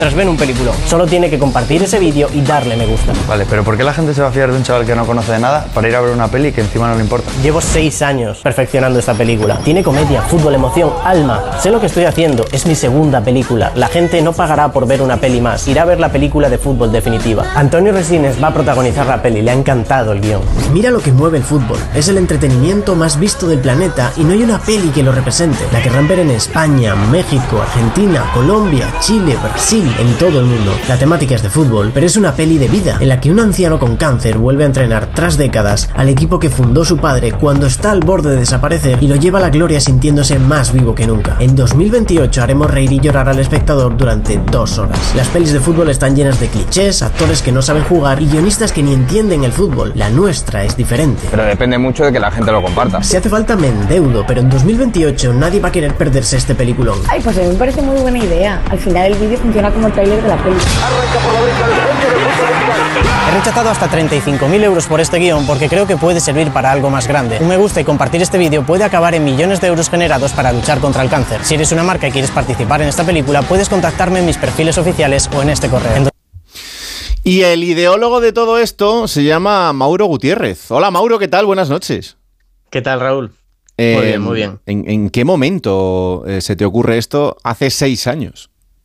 Tras ver un peliculón, solo tiene que compartir ese vídeo y darle me gusta. Vale, pero ¿por qué la gente se va a fiar de un chaval que no conoce de nada para ir a ver una peli que encima no le importa? Llevo 6 años perfeccionando esta película. Tiene comedia, fútbol, emoción, alma. Sé lo que estoy haciendo, es mi segunda película. La gente no pagará por ver una peli más, irá a ver la película de fútbol definitiva. Antonio Resines va a protagonizar la peli, le ha encantado el guión. Mira lo que mueve el fútbol, es el entretenimiento más visto del planeta y no hay una peli que lo represente. La querrán ver en España, México, Argentina, Colombia, Chile, Brasil, en todo el mundo. La temática es de fútbol, pero es una peli de vida, en la que un anciano con cáncer vuelve a entrenar tras décadas al equipo que fundó su padre cuando está al borde de desaparecer y lo lleva a la gloria sintiéndose más vivo que nunca. En 2028 haremos reír y llorar al espectador durante 2 horas. Las pelis de fútbol están llenas de clichés, actores que no saben jugar y guionistas que ni entienden el fútbol. La nuestra es diferente. Pero depende mucho de que la gente lo comparta. Si hace falta me endeudo, pero en 2028 nadie va a querer perderse este peliculón. Ay, pues a mí me parece muy buena idea. Al final el vídeo funciona como el tráiler de la peli. He rechazado hasta 35.000 euros por este guión porque creo que puede servir para algo más grande. Un me gusta y compartir este vídeo puede acabar en millones de euros generados para luchar contra el cáncer. Si eres una marca y quieres participar en esta película, puedes contactarme en mis perfiles oficiales o en este correo. Y el ideólogo de todo esto se llama Mauro Gutiérrez. Hola Mauro, ¿qué tal? Buenas noches. ¿Qué tal, Raúl? Muy bien, muy bien. ¿En qué momento se te ocurre esto hace 6 años?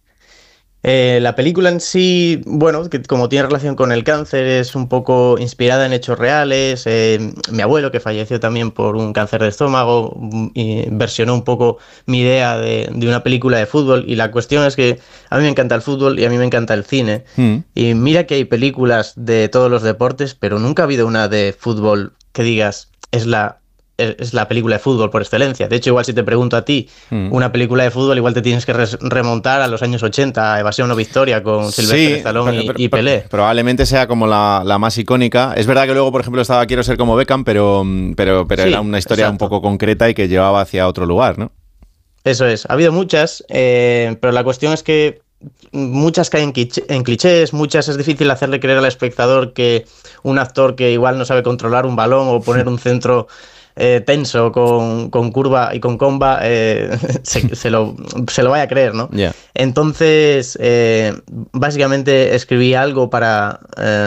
La película en sí, bueno, que como tiene relación con el cáncer, es un poco inspirada en hechos reales. Mi abuelo, que falleció también por un cáncer de estómago, versionó un poco mi idea de una película de fútbol. Y la cuestión es que a mí me encanta el fútbol y a mí me encanta el cine. Y mira que hay películas de todos los deportes, pero nunca ha habido una de fútbol que digas, es la película de fútbol por excelencia. De hecho, igual si te pregunto a ti, una película de fútbol, igual te tienes que remontar a los años 80, a Evasión o Victoria, con Sylvester Stallone y Pelé. Probablemente sea como la más icónica. Es verdad que luego, por ejemplo, estaba Quiero ser como Beckham, pero sí, era una historia un poco concreta y que llevaba hacia otro lugar, ¿no? Eso es. Ha habido muchas, pero la cuestión es que muchas caen en clichés, muchas es difícil hacerle creer al espectador que un actor que igual no sabe controlar un balón o poner un centro tenso con curva y con comba se lo vaya a creer, ¿no? Yeah. Entonces básicamente escribí algo para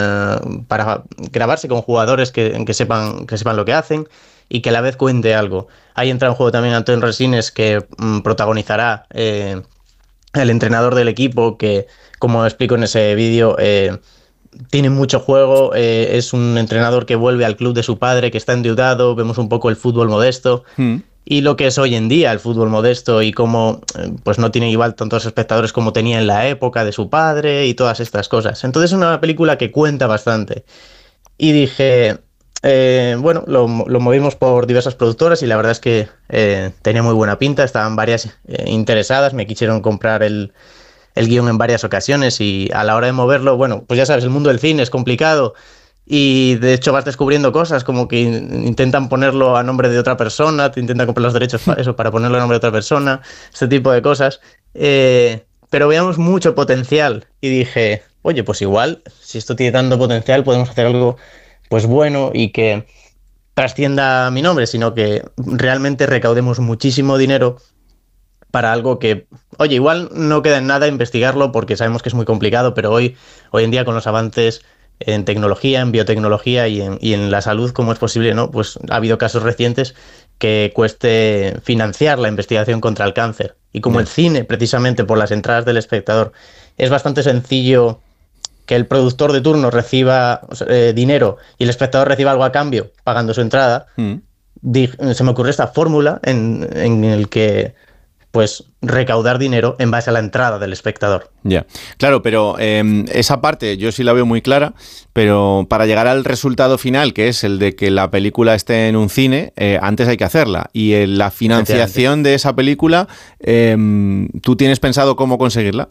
grabarse con jugadores que sepan lo que hacen y que a la vez cuente algo. Ahí entra en juego también Antonio Resines, que protagonizará el entrenador del equipo, que como explico en ese vídeo tiene mucho juego, es un entrenador que vuelve al club de su padre, que está endeudado. Vemos un poco el fútbol modesto y lo que es hoy en día el fútbol modesto y cómo pues no tiene igual tantos espectadores como tenía en la época de su padre y todas estas cosas. Entonces es una película que cuenta bastante. Y dije, bueno, lo movimos por diversas productoras y la verdad es que tenía muy buena pinta. Estaban varias interesadas, me quisieron comprar el guión en varias ocasiones y a la hora de moverlo, bueno, pues ya sabes, el mundo del cine es complicado y de hecho vas descubriendo cosas como que intentan ponerlo a nombre de otra persona, te intentan comprar los derechos para ponerlo a nombre de otra persona, este tipo de cosas, pero veíamos mucho potencial y dije, oye, pues igual, si esto tiene tanto potencial, podemos hacer algo pues bueno y que trascienda mi nombre, sino que realmente recaudemos muchísimo dinero para algo que, oye, igual no queda en nada investigarlo porque sabemos que es muy complicado, pero hoy en día con los avances en tecnología, en biotecnología y en la salud, ¿cómo es posible, no? Pues ha habido casos recientes que cueste financiar la investigación contra el cáncer. Y como el cine, precisamente por las entradas del espectador, es bastante sencillo que el productor de turno reciba dinero y el espectador reciba algo a cambio pagando su entrada, se me ocurrió esta fórmula en el que pues recaudar dinero en base a la entrada del espectador. Ya, claro, pero esa parte yo sí la veo muy clara, pero para llegar al resultado final, que es el de que la película esté en un cine, antes hay que hacerla. Y la financiación de esa película, ¿tú tienes pensado cómo conseguirla?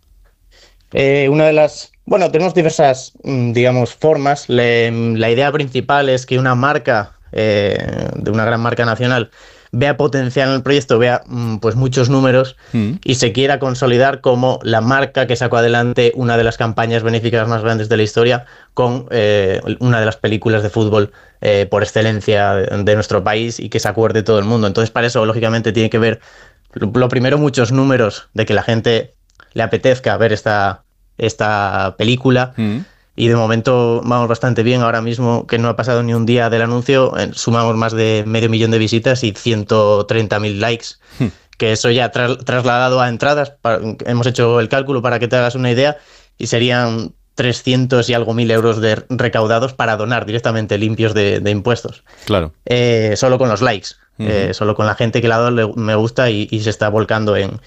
Bueno, tenemos diversas, digamos, formas. La idea principal es que una marca, de una gran marca nacional, vea potencial en el proyecto, vea pues muchos números y se quiera consolidar como la marca que sacó adelante una de las campañas benéficas más grandes de la historia con una de las películas de fútbol por excelencia de nuestro país y que se acuerde todo el mundo. Entonces, para eso, lógicamente, tiene que ver, lo primero, muchos números de que la gente le apetezca ver esta película. Y de momento vamos bastante bien. Ahora mismo, que no ha pasado ni un día del anuncio, sumamos más de 500.000 de visitas y 130.000 likes. Que eso ya trasladado a entradas, hemos hecho el cálculo para que te hagas una idea, y serían 300 y algo mil euros recaudados para donar directamente, limpios de impuestos. Claro. Solo con los likes. Solo con la gente que le ha dado me gusta y se está volcando en